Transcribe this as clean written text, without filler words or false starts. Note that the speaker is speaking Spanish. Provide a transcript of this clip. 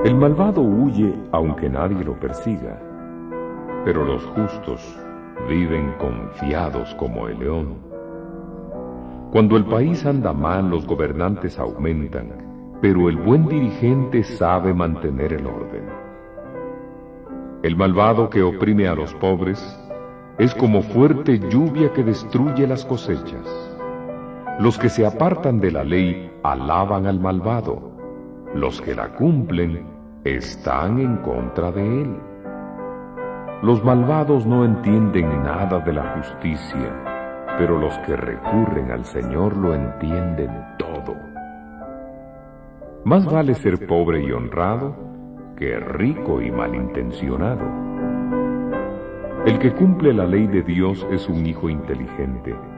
El malvado huye aunque nadie lo persiga, pero los justos viven confiados como el león. Cuando el país anda mal, los gobernantes aumentan, pero el buen dirigente sabe mantener el orden. El malvado que oprime a los pobres es como fuerte lluvia que destruye las cosechas. Los que se apartan de la ley alaban al malvado. Los que la cumplen están en contra de él. Los malvados no entienden nada de la justicia, pero los que recurren al Señor lo entienden todo. Más vale ser pobre y honrado que rico y malintencionado. El que cumple la ley de Dios es un hijo inteligente,